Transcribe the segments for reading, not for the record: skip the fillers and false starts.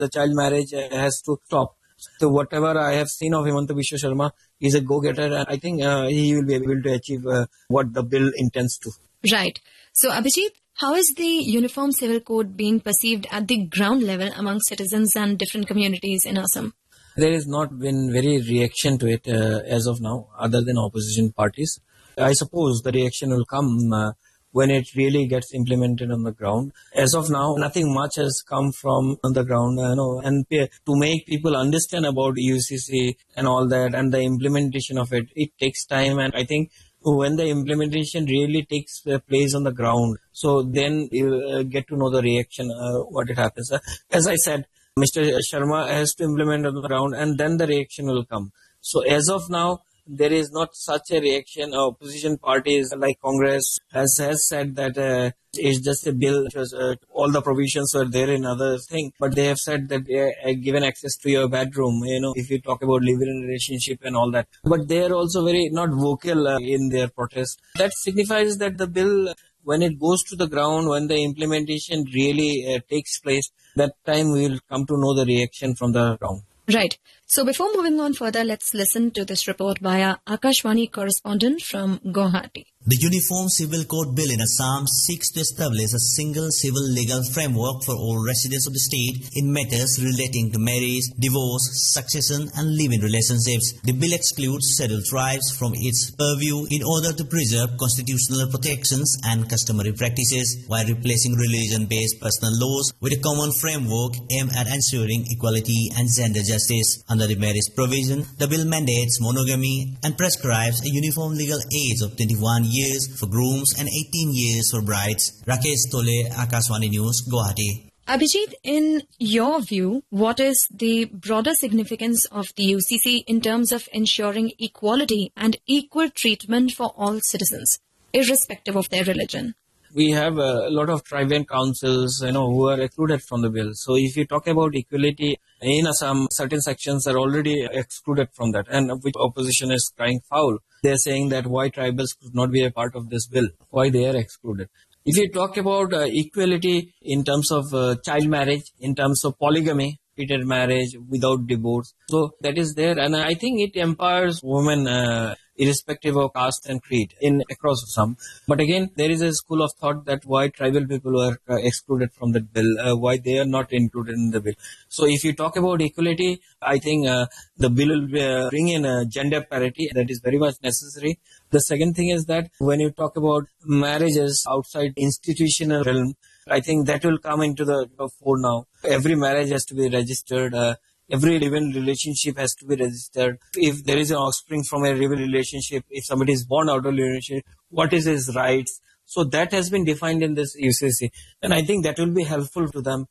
the child marriage has to stop. So whatever I have seen of Himanta Biswa Sharma, he's a go-getter, and I think he will be able to achieve what the bill intends to. Right. So Abhijit, how is the Uniform Civil Code being perceived at the ground level among citizens and different communities in Assam? There has not been very reaction to it as of now, other than opposition parties. I suppose the reaction will come when it really gets implemented on the ground. As of now, nothing much has come from on the ground, and to make people understand about UCC and all that and the implementation of it, it takes time. And I think when the implementation really takes place on the ground, so then you get to know the reaction, what it happens. As I said, Mr. Sharma has to implement on the ground and then the reaction will come. So as of now, there is not such a reaction. Opposition parties like Congress has said that it's just a bill. All the provisions were there in other thing, but they have said that given access to your bedroom, if you talk about living relationship and all that. But they are also very not vocal in their protest. That signifies that the bill, when it goes to the ground, when the implementation really takes place, that time we will come to know the reaction from the ground. Right. So before moving on further, let's listen to this report by our Akashvani correspondent from Guwahati. The Uniform Civil Code Bill in Assam seeks to establish a single civil legal framework for all residents of the state in matters relating to marriage, divorce, succession and live-in relationships. The bill excludes scheduled tribes from its purview in order to preserve constitutional protections and customary practices, while replacing religion-based personal laws with a common framework aimed at ensuring equality and gender justice. Under the marriage provision, the bill mandates monogamy and prescribes a uniform legal age of 21 years for grooms and 18 years for brides. Rakesh Tole, Akashvani News, Guwahati. Abhijit, in your view, what is the broader significance of the UCC in terms of ensuring equality and equal treatment for all citizens, irrespective of their religion? We have a lot of tribal councils, who are excluded from the bill. So if you talk about equality in Assam, certain sections are already excluded from that, and which opposition is crying foul. They are saying that why tribals could not be a part of this bill, why they are excluded. If you talk about equality in terms of child marriage, in terms of polygamy, repeated marriage without divorce, so that is there, and I think it empowers women irrespective of caste and creed across Assam. But again, there is a school of thought that why tribal people are excluded from the bill, why they are not included in the bill. So if you talk about equality, I think the bill will bring in gender parity. That is very much necessary. The second thing is that when you talk about marriages outside institutional realm, I think that will come into the fore now. Every marriage has to be registered. Every living relationship has to be registered. If there is an offspring from a living relationship, if somebody is born out of a relationship, what is his rights? So that has been defined in this UCC. And I think that will be helpful to them,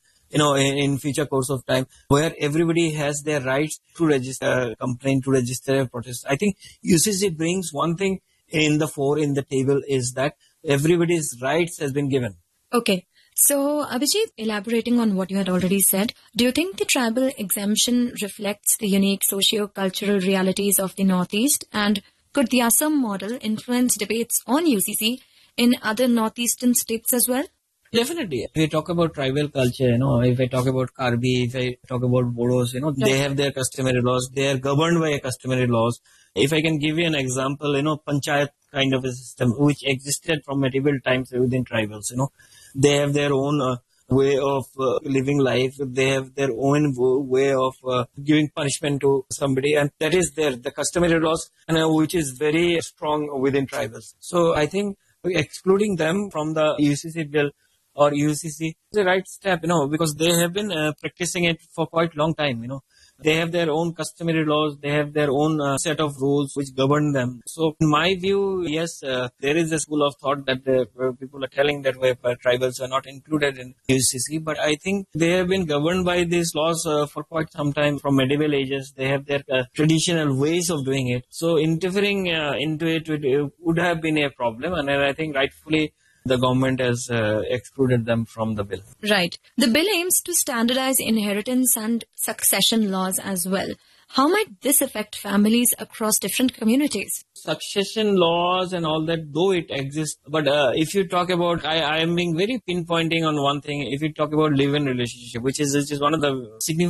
in future course of time, where everybody has their rights to register, complain, to register a protest. I think UCC brings one thing in the fore, in the table, is that everybody's rights has been given. Okay. So, Abhijit, elaborating on what you had already said, do you think the tribal exemption reflects the unique socio-cultural realities of the Northeast? And could the Assam model influence debates on UCC in other Northeastern states as well? Definitely. If we talk about tribal culture, if I talk about Karbi, if I talk about Bodos, they have their customary laws. They are governed by customary laws. If I can give you an example, panchayat kind of a system which existed from medieval times within tribals, they have their own way of living life. They have their own way of giving punishment to somebody. And that is the customary laws, which is very strong within tribals. So I think excluding them from the UCC bill or UCC is the right step, because they have been practicing it for quite a long time, They have their own customary laws. They have their own set of rules which govern them. So in my view, yes, there is a school of thought that people are telling that tribals are not included in UCC. But I think they have been governed by these laws for quite some time. From medieval ages, they have their traditional ways of doing it. So interfering into it would have been a problem. And I think rightfully the government has excluded them from the bill. Right. The bill aims to standardize inheritance and succession laws as well. How might this affect families across different communities? Succession laws and all that, though it exists, but if you talk about, I am being very pinpointing on one thing. If you talk about live-in relationship, which is one of the significant